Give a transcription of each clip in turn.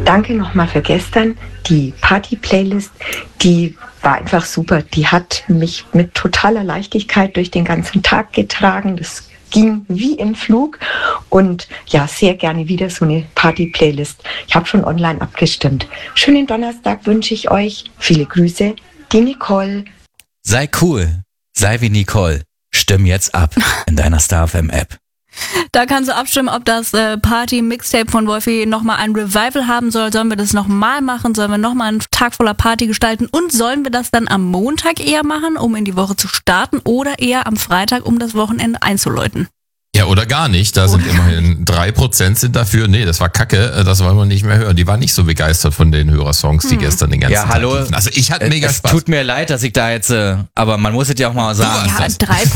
danke nochmal für gestern. Die Party-Playlist, die war einfach super. Die hat mich mit totaler Leichtigkeit durch den ganzen Tag getragen. Das ging wie im Flug und ja, sehr gerne wieder so eine Party-Playlist. Ich habe schon online abgestimmt. Schönen Donnerstag wünsche ich euch. Viele Grüße, die Nicole. Sei cool, sei wie Nicole. Stimm jetzt ab in deiner Star FM App. Da kannst du abstimmen, ob das Party-Mixtape von Wolfi nochmal ein Revival haben soll. Sollen wir das nochmal machen? Sollen wir nochmal einen Tag voller Party gestalten? Und sollen wir das dann am Montag eher machen, um in die Woche zu starten? Oder eher am Freitag, um das Wochenende einzuläuten? Ja, oder gar nicht. Da sind immerhin 3% sind dafür. Nee, das war Kacke. Das wollen wir nicht mehr hören. Die waren nicht so begeistert von den Hörersongs, die gestern den ganzen Tag liefen. Also ich hatte mega Spaß. Tut mir leid, dass ich da jetzt, aber man muss es ja auch mal sagen. Ja,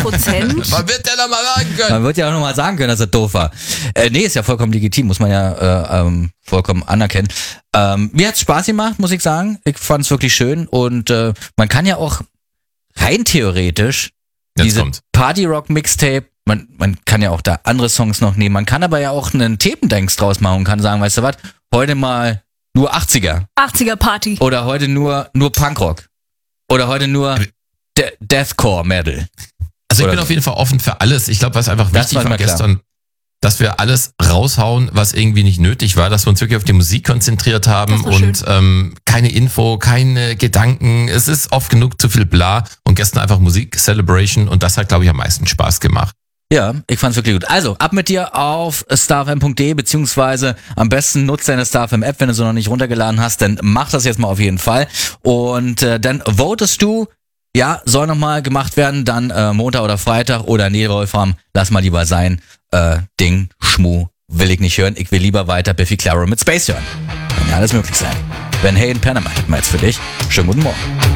3%. Man wird ja noch mal sagen können. Man wird ja auch noch mal sagen können, dass er doof war. Nee, ist ja vollkommen legitim, muss man ja vollkommen anerkennen. Mir hat's Spaß gemacht, muss ich sagen. Ich fand's wirklich schön und man kann ja auch rein theoretisch diese Party-Rock-Mixtape, man kann ja auch da andere Songs noch nehmen, man kann aber ja auch einen Themendenks draus machen und kann sagen, weißt du was, heute mal nur 80er. 80er Party. Oder heute nur Punkrock. Oder heute nur Deathcore Metal. Also ich bin auf jeden Fall offen für alles. Ich glaube, was einfach wichtig war gestern, dass wir alles raushauen, was irgendwie nicht nötig war, dass wir uns wirklich auf die Musik konzentriert haben und keine Info, keine Gedanken. Es ist oft genug zu viel Bla und gestern einfach Musik-Celebration und das hat, glaube ich, am meisten Spaß gemacht. Ja, ich fand's wirklich gut. Also, ab mit dir auf starfm.de, beziehungsweise am besten nutzt deine StarFM-App, wenn du sie noch nicht runtergeladen hast, dann mach das jetzt mal auf jeden Fall. Und dann votest du, ja, soll nochmal gemacht werden, dann Montag oder Freitag oder nee, Wolfram, lass mal lieber sein. Ding, Schmu, will ich nicht hören. Ich will lieber weiter Biffy Clyro mit Space hören. Kann ja alles möglich sein. Ben Hey in Panama hätten wir jetzt für dich. Schönen guten Morgen.